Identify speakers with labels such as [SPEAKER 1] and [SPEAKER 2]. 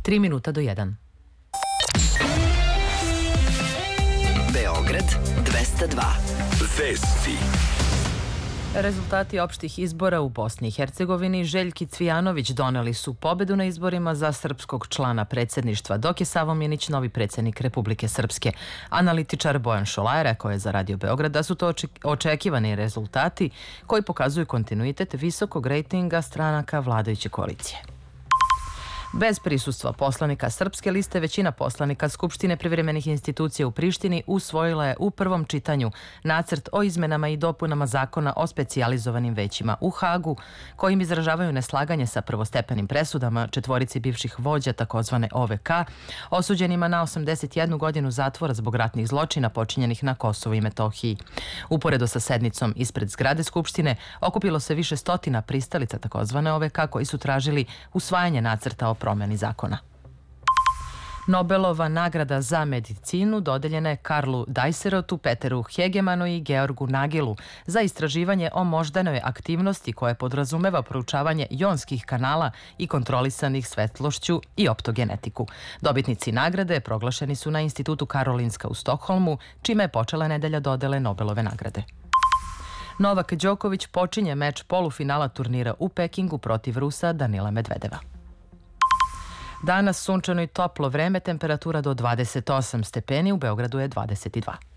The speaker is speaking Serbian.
[SPEAKER 1] 3 minuta do 1.
[SPEAKER 2] Beograd 202. Vesti.
[SPEAKER 1] Rezultati opštih izbora u Bosni i Hercegovini Željki Cvijanović doneli su pobedu na izborima za srpskog člana predsjedništva, dok je Savo Minić novi predsjednik Republike Srpske. Analitičar Bojan Šolaj rekao je za Radio Beograd da su to očekivani rezultati koji pokazuju kontinuitet visokog rejtinga stranaka vladajuće koalicije. Bez prisustva poslanika Srpske liste, većina poslanika Skupštine privremenih institucija u Prištini usvojila je u prvom čitanju nacrt o izmenama i dopunama zakona o specijalizovanim većima u Hagu, kojim izražavaju neslaganje sa prvostepenim presudama četvorici bivših vođa takozvane OVK, osuđenima na 81 godinu zatvora zbog ratnih zločina počinjenih na Kosovu i Metohiji. Uporedo sa sednicom ispred zgrade Skupštine okupilo se više stotina pristalica takozvane OVK koji su tražili usvajanje nacrta o promjeni zakona. Nobelova nagrada za medicinu dodeljena je Karlu Dajserotu, Peteru Hegemanu i Georgu Nagilu za istraživanje o moždanoj aktivnosti koje podrazumeva proučavanje jonskih kanala i kontrolisanih svetlošću i optogenetiku. Dobitnici nagrade proglašeni su na Institutu Karolinska u Stokholmu, čime je počela nedelja dodele Nobelove nagrade. Novak Đoković počinje meč polufinala turnira u Pekingu protiv Rusa Danila Medvedeva. Danas sunčano i toplo vreme, temperatura do 28 stepeni, u Beogradu je 22.